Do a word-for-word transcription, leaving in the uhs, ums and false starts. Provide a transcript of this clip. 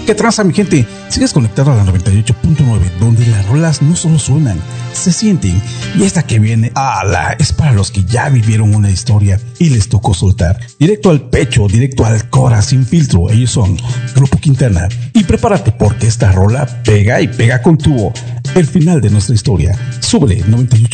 ¿Qué tranza, mi gente? Sigues conectado a la noventa y ocho punto nueve, donde las rolas no solo suenan, se sienten. Y esta que viene, ala, es para los que ya vivieron una historia y les tocó soltar. Directo al pecho, directo al cora, sin filtro. Ellos son Grupo Quintana. Y prepárate porque esta rola pega y pega con tubo. El final de nuestra historia. Súbele noventa y ocho.